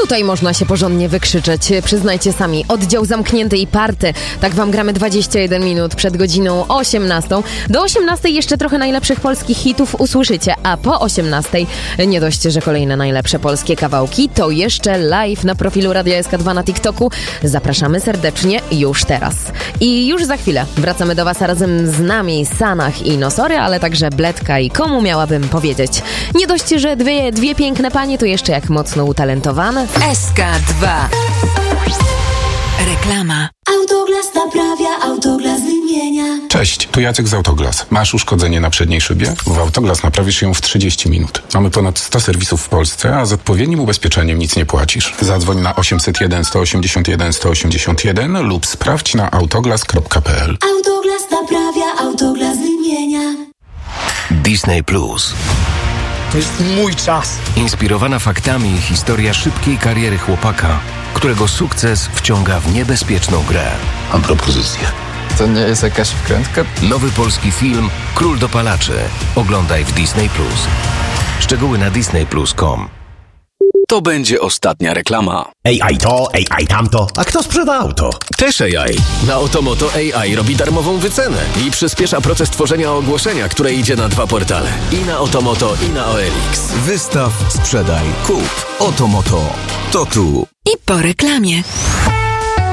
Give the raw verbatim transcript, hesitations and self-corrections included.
tutaj można się porządnie wykrzyczeć. Przyznajcie sami, oddział zamknięty i party. Tak wam gramy dwadzieścia jeden minut przed godziną osiemnastą. Do osiemnastej jeszcze trochę najlepszych polskich hitów usłyszycie, a po osiemnastej nie dość, że kolejne najlepsze polskie kawałki, to jeszcze live na profilu Radia S K dwa na TikToku. Zapraszamy serdecznie już teraz. I już za chwilę wracamy do was, a razem z nami Sanach i Nosory, ale także Bledka i komu miałabym powiedzieć. Nie dość, że dwie, dwie piękne panie, to jeszcze jak mocno utalentowane. S K dwa. Reklama. Autoglas naprawia, Autoglas wymienia. Cześć, tu Jacek z Autoglas. Masz uszkodzenie na przedniej szybie? W Autoglas naprawisz ją w trzydzieści minut. Mamy ponad sto serwisów w Polsce, a z odpowiednim ubezpieczeniem nic nie płacisz. Zadzwoń na osiemset jeden sto osiemdziesiąt jeden sto osiemdziesiąt jeden lub sprawdź na autoglas kropka p l. Autoglas naprawia, Autoglas wymienia. Disney Plus. To jest mój czas. Inspirowana faktami historia szybkiej kariery chłopaka, którego sukces wciąga w niebezpieczną grę. Mam propozycję. To nie jest jakaś wkrętka? Nowy polski film Król dopalaczy. Oglądaj w Disney Plus. Szczegóły na disney plus kropka com. To będzie ostatnia reklama. A I to, A I tamto. A kto sprzeda auto? Też A I. Na Otomoto A I robi darmową wycenę i przyspiesza proces tworzenia ogłoszenia, które idzie na dwa portale. I na Otomoto, i na O L X. Wystaw, sprzedaj, kup. Otomoto. To tu. I po reklamie.